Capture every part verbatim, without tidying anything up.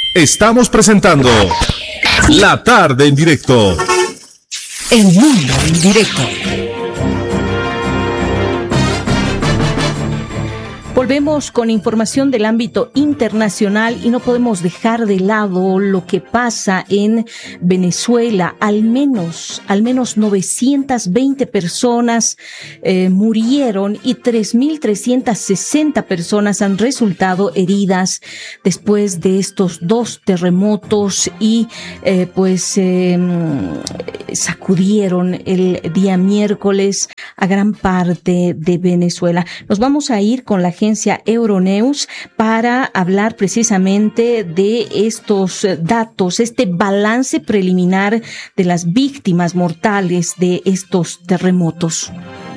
Estamos presentando La Tarde en Directo. El Mundo en Directo. Volvemos con información del ámbito internacional y no podemos dejar de lado lo que pasa en Venezuela. Al menos, al menos novecientas veinte personas eh, murieron y tres mil trescientas sesenta personas han resultado heridas después de estos dos terremotos y eh, pues eh, sacudieron el día miércoles a gran parte de Venezuela. Nos vamos a ir con la agencia Euronews para hablar precisamente de estos datos, este balance preliminar de las víctimas mortales de estos terremotos.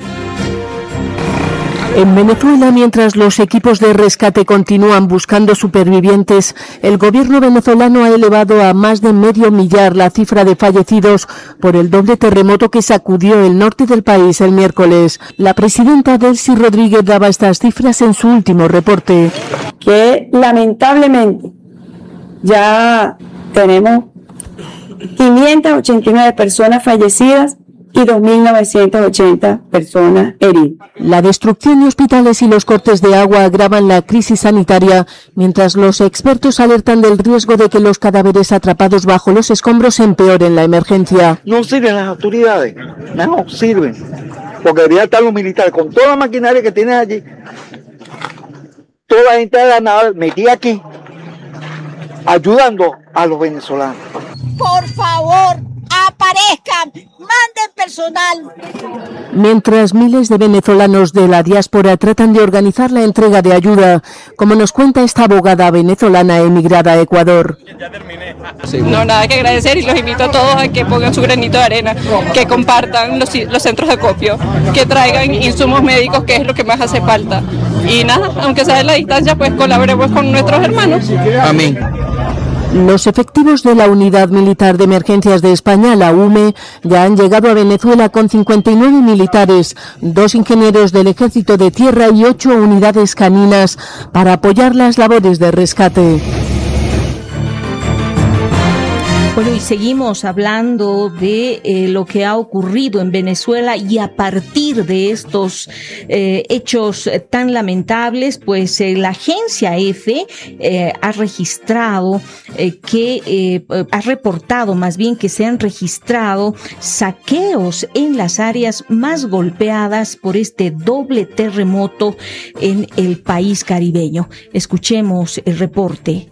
En Venezuela, mientras los equipos de rescate continúan buscando supervivientes, el gobierno venezolano ha elevado a más de medio millar la cifra de fallecidos por el doble terremoto que sacudió el norte del país el miércoles. La presidenta Delcy Rodríguez daba estas cifras en su último reporte. Que lamentablemente ya tenemos quinientas ochenta y nueve personas fallecidas y dos mil novecientas ochenta personas heridas. La destrucción de hospitales y los cortes de agua agravan la crisis sanitaria, mientras los expertos alertan del riesgo de que los cadáveres atrapados bajo los escombros empeoren la emergencia. No sirven las autoridades, no sirven, porque deberían estar los militares con toda la maquinaria que tienen allí, toda la gente de la nave metida aquí, ayudando a los venezolanos. Por favor, aparezcan, manden personal. Mientras miles de venezolanos de la diáspora tratan de organizar la entrega de ayuda, como nos cuenta esta abogada venezolana emigrada a Ecuador. No, nada que agradecer y los invito a todos a que pongan su granito de arena, que compartan los, los centros de acopio, que traigan insumos médicos, que es lo que más hace falta. Y nada, aunque sea en la distancia, pues colaboremos con nuestros hermanos. Amén. Los efectivos de la Unidad Militar de Emergencias de España, la U M E, ya han llegado a Venezuela con cincuenta y nueve militares, dos ingenieros del Ejército de Tierra y ocho unidades caninas para apoyar las labores de rescate. Bueno, y seguimos hablando de eh, lo que ha ocurrido en Venezuela y a partir de estos eh, hechos tan lamentables, pues eh, la agencia EFE eh, ha registrado eh, que, eh, ha reportado más bien que se han registrado saqueos en las áreas más golpeadas por este doble terremoto en el país caribeño. Escuchemos el reporte.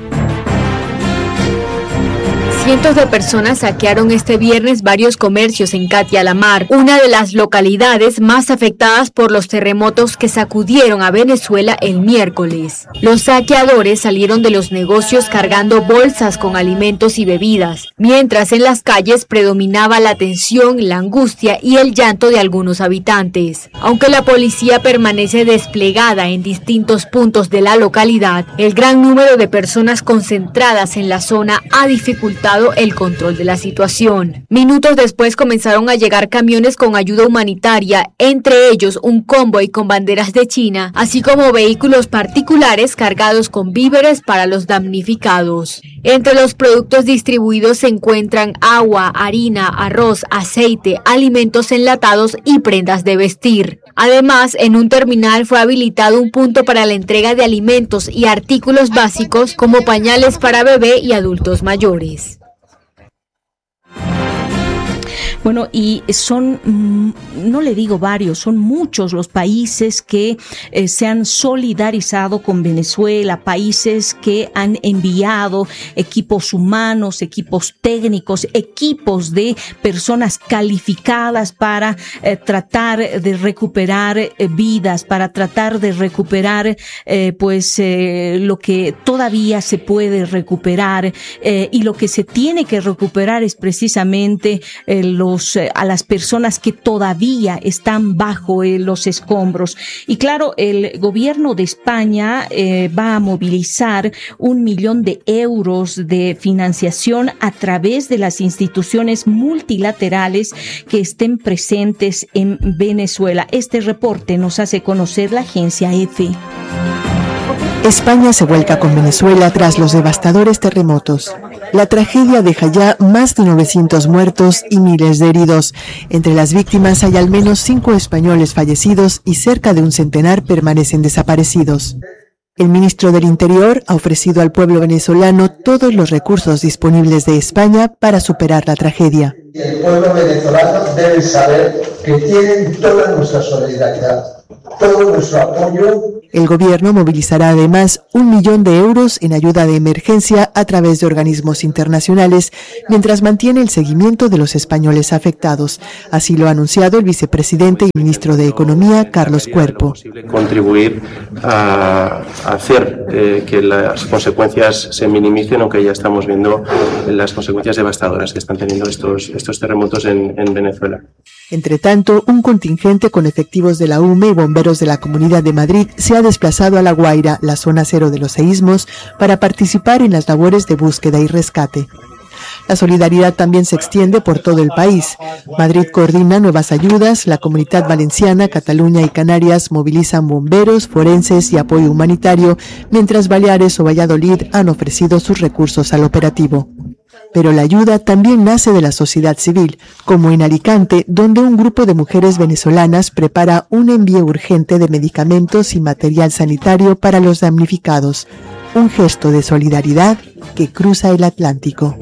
Cientos de personas saquearon este viernes varios comercios en Catia-la-Mar, una de las localidades más afectadas por los terremotos que sacudieron a Venezuela el miércoles. Los saqueadores salieron de los negocios cargando bolsas con alimentos y bebidas, mientras en las calles predominaba la tensión, la angustia y el llanto de algunos habitantes. Aunque la policía permanece desplegada en distintos puntos de la localidad, el gran número de personas concentradas en la zona ha dificultado el control de la situación. Minutos después comenzaron a llegar camiones con ayuda humanitaria, entre ellos un convoy con banderas de China, así como vehículos particulares cargados con víveres para los damnificados. Entre los productos distribuidos se encuentran agua, harina, arroz, aceite, alimentos enlatados y prendas de vestir. Además, en un terminal fue habilitado un punto para la entrega de alimentos y artículos básicos como pañales para bebé y adultos mayores. Bueno, y son, no le digo varios, son muchos los países que eh, se han solidarizado con Venezuela, países que han enviado equipos humanos, equipos técnicos, equipos de personas calificadas para eh, tratar de recuperar eh, vidas, para tratar de recuperar eh, pues eh, lo que todavía se puede recuperar eh, y lo que se tiene que recuperar es precisamente eh, los a las personas que todavía están bajo eh, los escombros. Y claro, el gobierno de España eh, va a movilizar un millón de euros de financiación a través de las instituciones multilaterales que estén presentes en Venezuela. Este reporte nos hace conocer la agencia EFE. España se vuelca con Venezuela tras los devastadores terremotos. La tragedia deja ya más de novecientos muertos y miles de heridos. Entre las víctimas hay al menos cinco españoles fallecidos y cerca de un centenar permanecen desaparecidos. El ministro del Interior ha ofrecido al pueblo venezolano todos los recursos disponibles de España para superar la tragedia. El pueblo venezolano debe saber que tienen toda nuestra solidaridad, todo nuestro apoyo. El gobierno movilizará además un millón de euros en ayuda de emergencia a través de organismos internacionales, mientras mantiene el seguimiento de los españoles afectados. Así lo ha anunciado el vicepresidente y ministro de Economía, Carlos Cuerpo. Contribuir a hacer eh, que las consecuencias se minimicen, aunque ya estamos viendo las consecuencias devastadoras que están teniendo estos, estos terremotos en, en Venezuela. Entre tanto, un contingente con efectivos de la U M E y bomberos de la Comunidad de Madrid se ha desplazado a La Guaira, la zona cero de los seísmos, para participar en las labores de búsqueda y rescate. La solidaridad también se extiende por todo el país. Madrid coordina nuevas ayudas, la Comunidad Valenciana, Cataluña y Canarias movilizan bomberos, forenses y apoyo humanitario, mientras Baleares o Valladolid han ofrecido sus recursos al operativo. Pero la ayuda también nace de la sociedad civil, como en Alicante, donde un grupo de mujeres venezolanas prepara un envío urgente de medicamentos y material sanitario para los damnificados. Un gesto de solidaridad que cruza el Atlántico.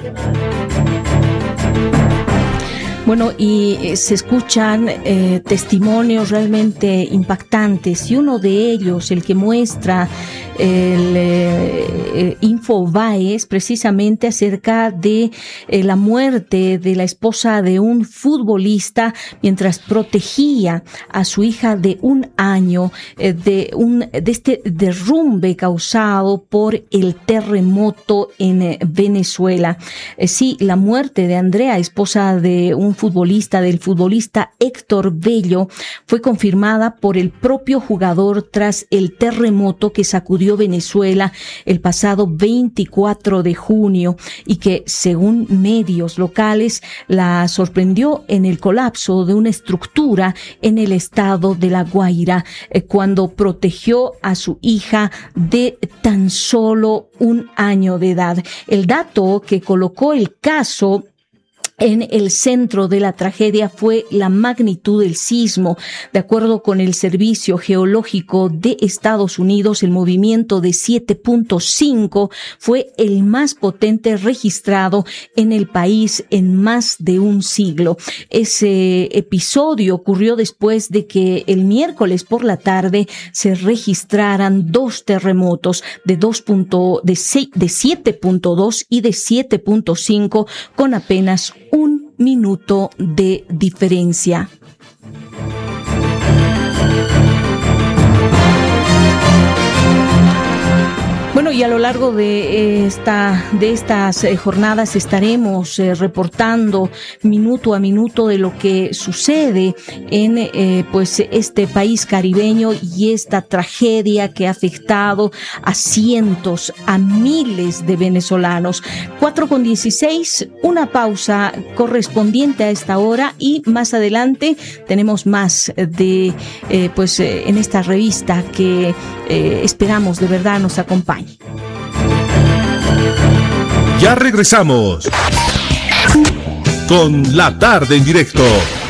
Bueno, y eh, se escuchan eh, testimonios realmente impactantes, y uno de ellos, el que muestra el eh, Infobae, es precisamente acerca de eh, la muerte de la esposa de un futbolista mientras protegía a su hija de un año eh, de un de este derrumbe causado por el terremoto en eh, Venezuela. Eh, sí, la muerte de Andrea, esposa de un futbolista, del futbolista Héctor Bello, fue confirmada por el propio jugador tras el terremoto que sacudió Venezuela el pasado veinticuatro de junio y que, según medios locales, la sorprendió en el colapso de una estructura en el estado de La Guaira, eh, cuando protegió a su hija de tan solo un año de edad. El dato que colocó el caso en el centro de la tragedia fue la magnitud del sismo. De acuerdo con el Servicio Geológico de Estados Unidos, el movimiento de siete punto cinco fue el más potente registrado en el país en más de un siglo. Ese episodio ocurrió después de que el miércoles por la tarde se registraran dos terremotos de dos de siete punto dos y de siete punto cinco con apenas un minuto de diferencia. Bueno, y a lo largo de esta de estas eh, jornadas estaremos eh, reportando minuto a minuto de lo que sucede en eh, pues este país caribeño y esta tragedia que ha afectado a cientos, a miles de venezolanos. cuatro con dieciséis, una pausa correspondiente a esta hora y más adelante tenemos más de eh, pues eh, en esta revista que eh, esperamos de verdad nos acompañe. Ya regresamos con La Tarde en Directo